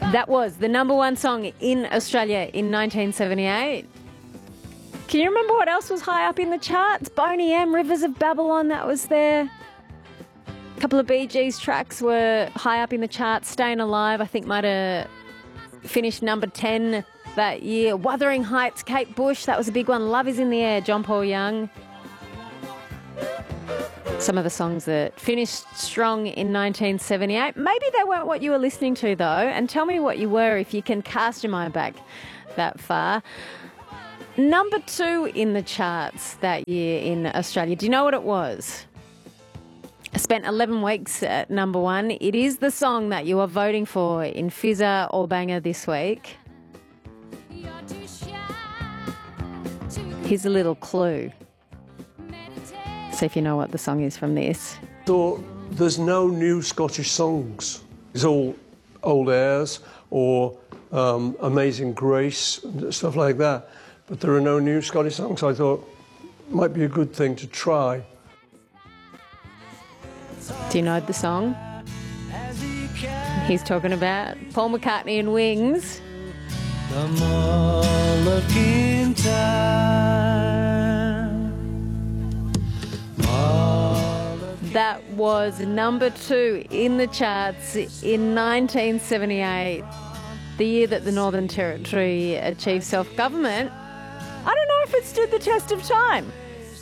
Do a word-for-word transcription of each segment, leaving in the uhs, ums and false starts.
That was the number one song in Australia in nineteen seventy-eight. Can you remember what else was high up in the charts? Boney M, Rivers of Babylon, that was there. A couple of Bee Gees tracks were high up in the charts. Staying Alive, I think, might have finished number ten that year. Wuthering Heights, Kate Bush, that was a big one. Love is in the Air, John Paul Young. Some of the songs that finished strong in nineteen seventy-eight. Maybe they weren't what you were listening to, though, and tell me what you were if you can cast your mind back that far. Number two in the charts that year in Australia. Do you know what it was? I spent eleven weeks at number one. It is the song that you are voting for in Fizzer or Banger this week. Here's a little clue. See if you know what the song is from this. So there's no new Scottish songs. It's all old airs or um, Amazing Grace, stuff like that. But there are no new Scottish songs. I thought it might be a good thing to try. Do you know the song? He's talking about Paul McCartney and Wings. That was number two in the charts in nineteen seventy-eight, the year that the Northern Territory achieved self-government. I don't know if it stood the test of time.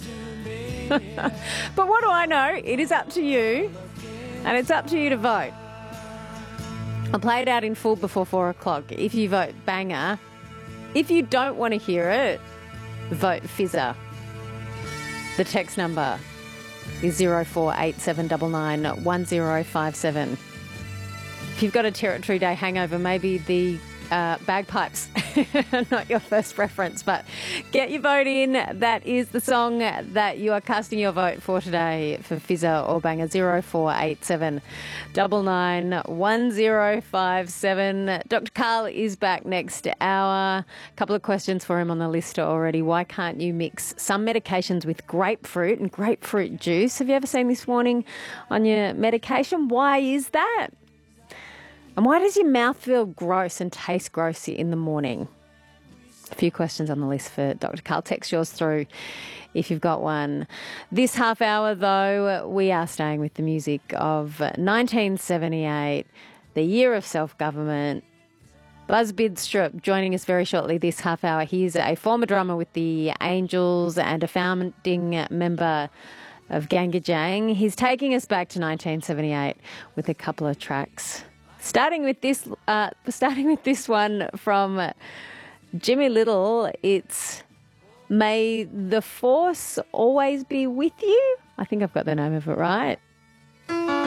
But what do I know? It is up to you, and it's up to you to vote. I'll play it out in full before four o'clock. If you vote Banger, if you don't want to hear it, vote Fizzer. The text number is zero four eight seven nine nine one zero five seven. If you've got a Territory Day hangover, maybe the uh, bagpipes not your first preference, but get your vote in. That is the song that you are casting your vote for today for Fizzer or Banger. Zero four eight seven nine nine one zero five seven. Doctor Karl is back next hour. A couple of questions for him on the list already. Why can't you mix some medications with grapefruit and grapefruit juice? Have you ever seen this warning on your medication? Why is that? And why does your mouth feel gross and taste gross in the morning? A few questions on the list for Doctor Karl. Text yours through if you've got one. This half hour, though, we are staying with the music of nineteen seventy-eight, the year of self-government. Buzz Bidstrup joining us very shortly this half hour. He's a former drummer with the Angels and a founding member of Gangajang. He's taking us back to nineteen seventy-eight with a couple of tracks. Starting with this, uh, starting with this one from Jimmy Little. It's "May the Force Always Be With You." I think I've got the name of it right.